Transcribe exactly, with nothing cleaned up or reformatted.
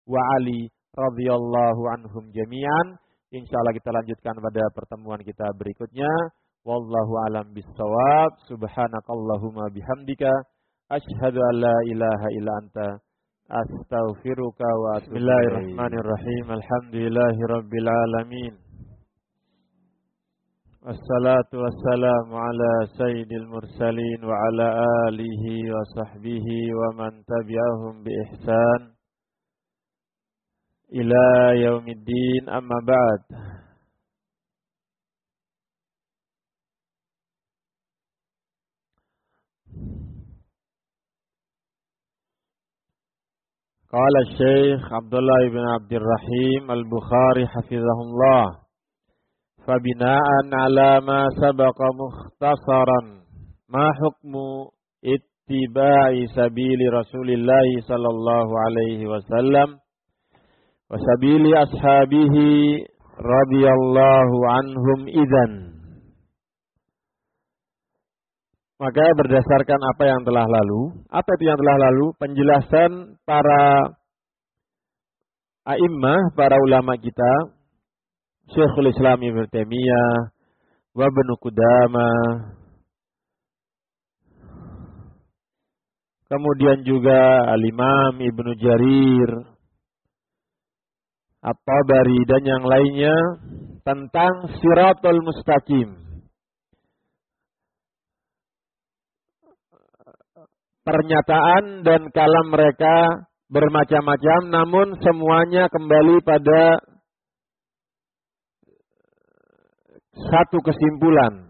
wa Ali radhiyallahu anhum jami'an. Insyaallah kita lanjutkan pada pertemuan kita berikutnya. Wallahu alam bissawab. Subhanakallahumma bihamdika asyhadu an la ilaha illa anta astaghfiruka wa atubu ilaik. Bismillahirrahmanirrahim. Alhamdulillahirabbil alamin. Wassalatu wassalamu ala sayyidil mursalin wa ala alihi wa sahbihi wa man tabi'ahum bi ihsan ila yaumiddin, amma ba'd. Qala Syekh Abdullah ibn Abdurrahim Al-Bukhari hafizahullah, fabina'an ala ma sabaqa mukhtasaran ma hukmu ittiba'i sabili Rasulillah sallallahu alaihi wasallam wa sabili ashabihi radhiyallahu anhum idzan. Maka berdasarkan apa yang telah lalu, apa itu yang telah lalu? Penjelasan para a'immah, para ulama kita, Syekhul Islam Ibnu Taimiyah, wa Ibnu Qudamah, kemudian juga Al-Imam Ibnu Jarir, At-Tabari dan yang lainnya tentang Siratul Mustaqim. Pernyataan dan kalam mereka bermacam-macam, namun semuanya kembali pada satu kesimpulan,